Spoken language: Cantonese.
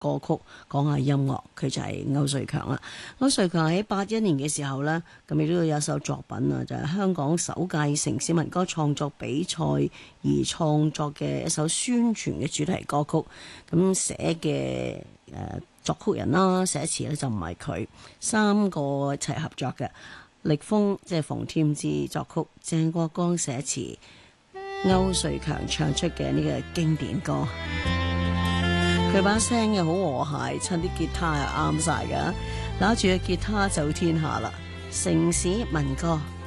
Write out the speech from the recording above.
歌曲，講下音樂，佢就係區瑞強啦。區瑞強喺81年嘅時候呢，咁亦都有一首作品啊，就係香港首屆城市民歌創作比賽而創作嘅一首宣傳嘅主題歌曲。咁寫嘅作曲人啦，寫詞咧就唔係佢，三個一齊合作嘅。力峰即係馮添枝作曲，鄭國江寫詞，區瑞強唱出嘅呢個經典歌。佢把聲又好和諧，襯啲吉他又啱晒㗎，拿住個吉他走天下啦。城市民歌。